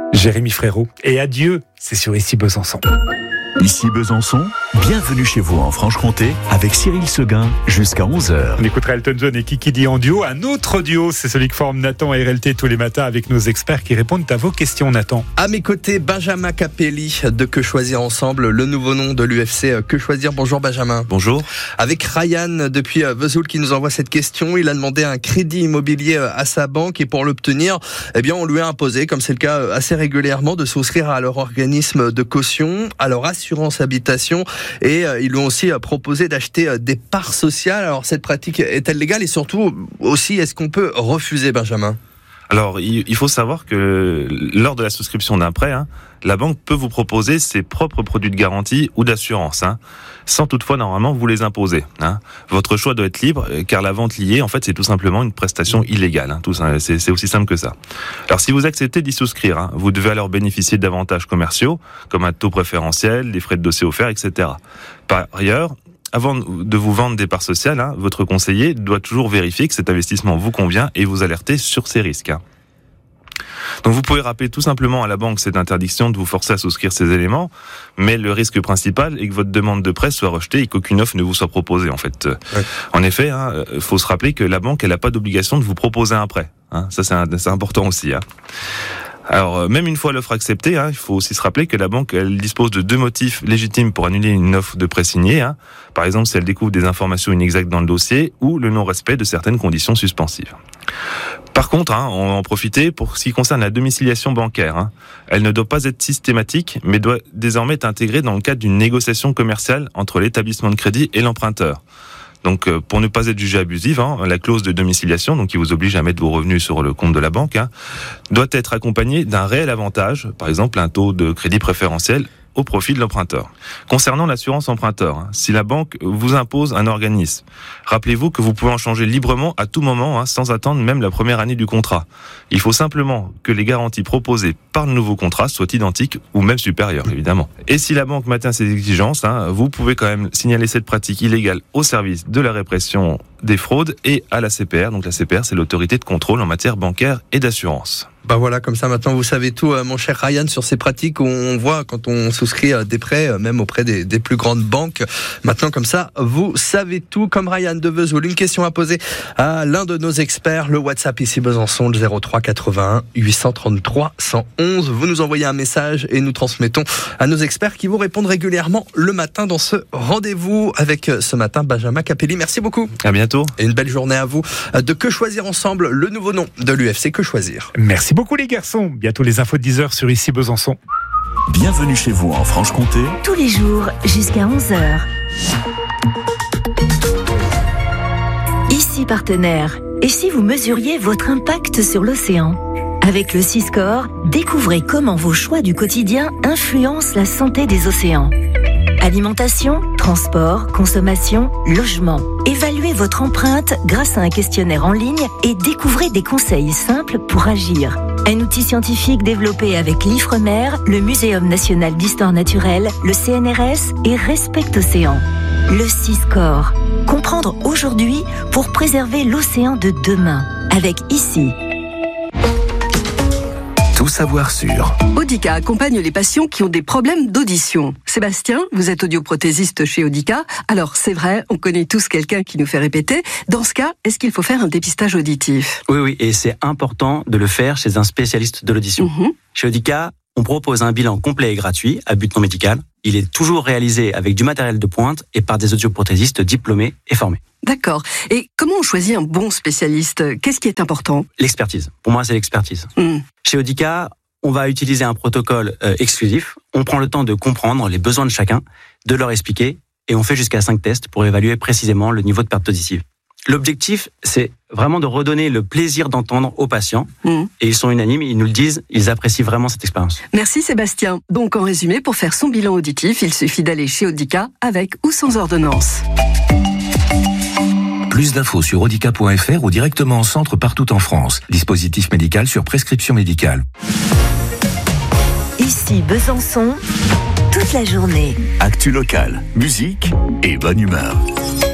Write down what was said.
Jérémy Frérot. Et adieu, c'est sur Ici Besançon. Ici Besançon, bienvenue chez vous en Franche-Comté avec Cyril Seguin jusqu'à 11h. On écoutera Elton John et Kiki Dee en duo. Un autre duo, c'est celui que forment Nathan et RLT tous les matins avec nos experts qui répondent à vos questions, Nathan. À mes côtés, Benjamin Capelli de Que Choisir Ensemble, le nouveau nom de l'UFC Que Choisir. Bonjour Benjamin. Bonjour. Avec Ryan depuis Vesoul qui nous envoie cette question. Il a demandé un crédit immobilier à sa banque et pour l'obtenir, on lui a imposé, comme c'est le cas assez régulièrement, de souscrire à leur organisme de caution, à leur assurance habitation et ils lui ont aussi proposé d'acheter des parts sociales. Alors cette pratique est-elle légale et surtout aussi est-ce qu'on peut refuser, Benjamin ? Alors, il faut savoir que lors de la souscription d'un prêt, la banque peut vous proposer ses propres produits de garantie ou d'assurance, sans toutefois normalement vous les imposer. Votre choix doit être libre, car la vente liée, en fait, c'est tout simplement une prestation illégale. C'est aussi simple que ça. Alors, si vous acceptez d'y souscrire, vous devez alors bénéficier d'avantages commerciaux, comme un taux préférentiel, des frais de dossier offerts, etc. Par ailleurs, avant de vous vendre des parts sociales, votre conseiller doit toujours vérifier que cet investissement vous convient et vous alerter sur ces risques. Donc vous pouvez rappeler tout simplement à la banque cette interdiction de vous forcer à souscrire ces éléments, mais le risque principal est que votre demande de prêt soit rejetée et qu'aucune offre ne vous soit proposée en fait. Ouais. En effet, faut se rappeler que la banque elle n'a pas d'obligation de vous proposer un prêt. Ça c'est important aussi. Alors, même une fois l'offre acceptée, il faut aussi se rappeler que la banque, elle dispose de 2 motifs légitimes pour annuler une offre de prêt signée. Par exemple, si elle découvre des informations inexactes dans le dossier ou le non-respect de certaines conditions suspensives. Par contre, on va en profiter pour ce qui concerne la domiciliation bancaire. Elle ne doit pas être systématique, mais doit désormais être intégrée dans le cadre d'une négociation commerciale entre l'établissement de crédit et l'emprunteur. Donc, pour ne pas être jugé abusif, la clause de domiciliation, donc qui vous oblige à mettre vos revenus sur le compte de la banque, doit être accompagnée d'un réel avantage, par exemple un taux de crédit préférentiel au profit de l'emprunteur. Concernant l'assurance emprunteur, si la banque vous impose un organisme, rappelez-vous que vous pouvez en changer librement à tout moment, sans attendre même la première année du contrat. Il faut simplement que les garanties proposées par le nouveau contrat soient identiques ou même supérieures, évidemment. Et si la banque maintient ses exigences, vous pouvez quand même signaler cette pratique illégale au service de la répression des fraudes et à la CPR. Donc la CPR, c'est l'autorité de contrôle en matière bancaire et d'assurance. Voilà, comme ça maintenant vous savez tout, mon cher Ryan, sur ces pratiques où on voit quand on souscrit des prêts, même auprès des plus grandes banques. Maintenant, comme ça, vous savez tout. Comme Ryan de Vesoul, une question à poser à l'un de nos experts. Le WhatsApp ici Besançon, le 03 81 833 111. Vous nous envoyez un message et nous transmettons à nos experts qui vous répondent régulièrement le matin dans ce rendez-vous avec ce matin Benjamin Capelli. Merci beaucoup. À bientôt. Et une belle journée à vous de Que Choisir Ensemble, le nouveau nom de l'UFC Que Choisir. Merci beaucoup les garçons. Bientôt les infos de 10h sur Ici Besançon. Bienvenue chez vous en Franche-Comté. Tous les jours jusqu'à 11h. Ici Partenaire. Et si vous mesuriez votre impact sur l'océan ? Avec le Siscore, découvrez comment vos choix du quotidien influencent la santé des océans. Alimentation, transport, consommation, logement. Évaluez votre empreinte grâce à un questionnaire en ligne et découvrez des conseils simples pour agir. Un outil scientifique développé avec l'Ifremer, le Muséum national d'histoire naturelle, le CNRS et Respect Océan. Le Siscore. Comprendre aujourd'hui pour préserver l'océan de demain. Avec Ici. Tout savoir sur. Audica accompagne les patients qui ont des problèmes d'audition. Sébastien, vous êtes audioprothésiste chez Audica. Alors, c'est vrai, on connaît tous quelqu'un qui nous fait répéter. Dans ce cas, est-ce qu'il faut faire un dépistage auditif ? Oui, et c'est important de le faire chez un spécialiste de l'audition. Chez Audica, on propose un bilan complet et gratuit à but non médical. Il est toujours réalisé avec du matériel de pointe et par des audioprothésistes diplômés et formés. D'accord. Et comment on choisit un bon spécialiste ? Qu'est-ce qui est important ? L'expertise. Pour moi, c'est l'expertise. Chez Audica, on va utiliser un protocole exclusif. On prend le temps de comprendre les besoins de chacun, de leur expliquer, et on fait jusqu'à 5 tests pour évaluer précisément le niveau de perte auditive. L'objectif, c'est vraiment de redonner le plaisir d'entendre aux patients. Et ils sont unanimes, ils nous le disent, ils apprécient vraiment cette expérience. Merci Sébastien. Donc en résumé, pour faire son bilan auditif, il suffit d'aller chez Audica avec ou sans ordonnance. Plus d'infos sur audica.fr ou directement en centre partout en France. Dispositif médical sur prescription médicale. Ici Besançon, toute la journée. Actu locale, musique et bonne humeur.